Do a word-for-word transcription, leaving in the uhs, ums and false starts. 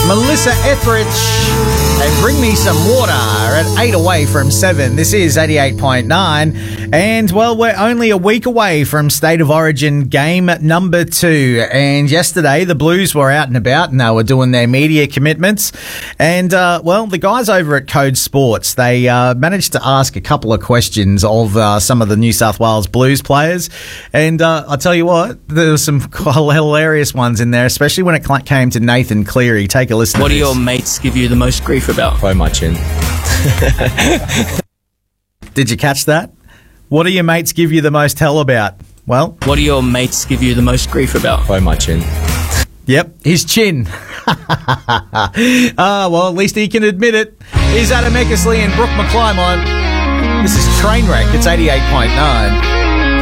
Melissa Etheridge, and Bring Me Some Water at eight away from seven. This is eighty-eight point nine. And, well, we're only a week away from State of Origin game number two. And yesterday, the Blues were out and about and they were doing their media commitments. And, uh, well, the guys over at Code Sports, they uh, managed to ask a couple of questions of uh, some of the New South Wales Blues players. And uh, I'll tell you what, there were some hilarious ones in there, especially when it came to Nathan Cleary. Take a listen What to do this. your mates give you the most grief about? By my chin. Did you catch that? What do your mates give you the most hell about? Well, What do your mates give you the most grief about? By my chin. yep, his chin. Ah, well, at least he can admit it. Here's Adam Eckersley and Brooke McClymont. This is Trainwreck. It's eighty-eight point nine.